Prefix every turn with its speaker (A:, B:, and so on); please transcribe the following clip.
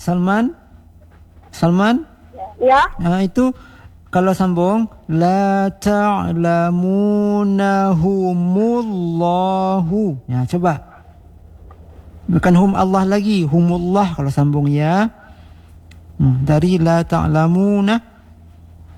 A: Salman? Salman?
B: Ya.
A: Itu kalau sambung la ta'lamunahumullahu. Ya, coba. Bukan hum Allah lagi, humullah kalau sambung ya. Dari la ta'lamuna